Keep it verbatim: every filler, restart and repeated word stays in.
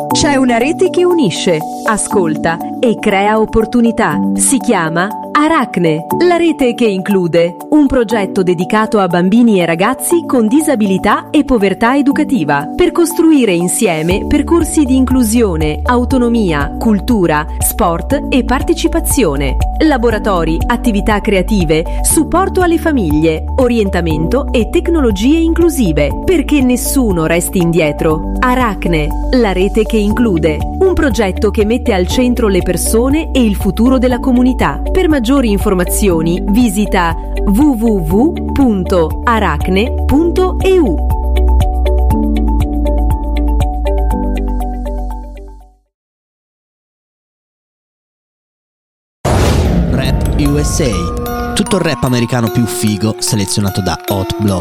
C'è una rete che unisce, ascolta e crea opportunità. Si chiama Aracne, la rete che include, un progetto dedicato a bambini e ragazzi con disabilità e povertà educativa, per costruire insieme percorsi di inclusione, autonomia, cultura, sport e partecipazione, laboratori, attività creative, supporto alle famiglie, orientamento e tecnologie inclusive, perché nessuno resti indietro. Aracne, la rete che include, un progetto che mette al centro le persone e il futuro della comunità. Per maggiori informazioni visita w w w punto aracne punto e u. Rap U S A, tutto il rap americano più figo selezionato da Hot Block.